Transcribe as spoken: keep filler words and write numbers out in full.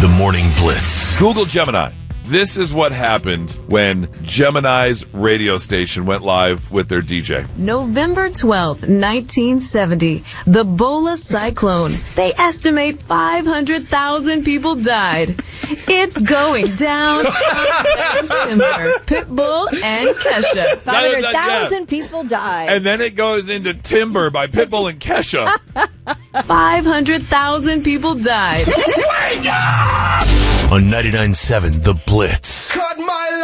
The Morning Blitz. Google Gemini. This is what happened when Gemini's radio station went live with their D J. November twelfth, nineteen seventy, the Bola cyclone. They estimate five hundred thousand people died. It's going down. Timber, Pitbull, and Kesha. five hundred thousand people died. And then it goes into Timber by Pitbull and Kesha. five hundred thousand people died. On ninety-nine point seven The Blitz.